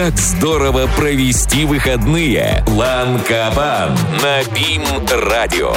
Как здорово провести выходные. Ланкабан на БИМ-радио.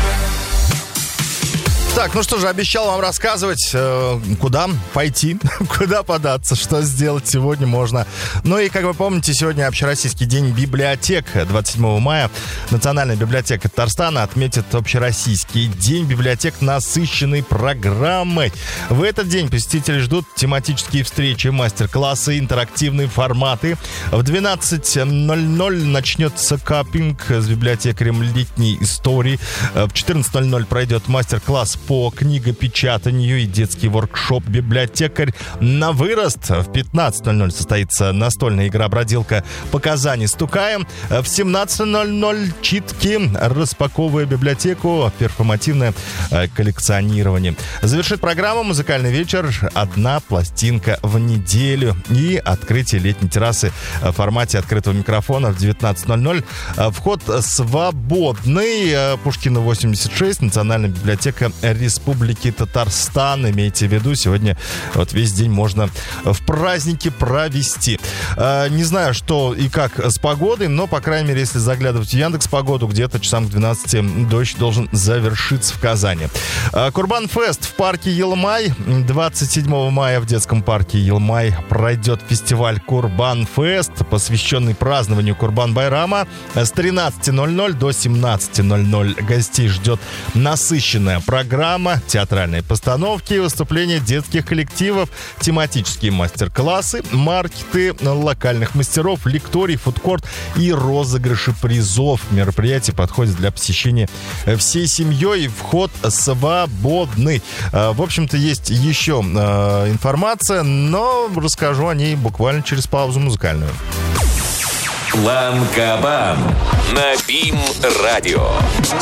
Так, ну что же, обещал вам рассказывать, куда пойти, куда податься, что сделать сегодня можно. Ну и, как вы помните, сегодня Общероссийский день библиотек. 27 мая Национальная библиотека Татарстана отметит Общероссийский день библиотек насыщенной программой. В этот день посетители ждут тематические встречи, мастер-классы, интерактивные форматы. В 12:00 начнется каппинг с библиотекарем летней истории. В 14:00 пройдет мастер-класс по книгопечатанию и детский воркшоп «Библиотекарь на вырост». В 15:00 состоится настольная игра-бродилка «Показания стукаем». В 17:00 читки, распаковывая библиотеку, перформативное коллекционирование. Завершит программу музыкальный вечер «Одна пластинка в неделю» и открытие летней террасы в формате открытого микрофона в 19:00. Вход свободный. Пушкина 86, Национальная библиотека Республики Татарстан. Имейте в виду, сегодня вот весь день можно в празднике провести. Не знаю, что и как с погодой, но, по крайней мере, если заглядывать в Яндекс.Погоду, где-то часам к 12 дождь должен завершиться в Казани. Курбан-фест в парке Елмай. 27 мая в детском парке Елмай пройдет фестиваль Курбан-фест, посвященный празднованию Курбан-байрама. С 13:00 до 17:00 гостей ждет насыщенная программа, театральные постановки, выступления детских коллективов, тематические мастер-классы, маркеты локальных мастеров, лекторий, фудкорт и розыгрыши призов. Мероприятие подходит для посещения всей семьей. Вход свободный. В общем-то, есть еще информация, но расскажу о ней буквально через паузу музыкальную. Ланкабан на БИМ-радио.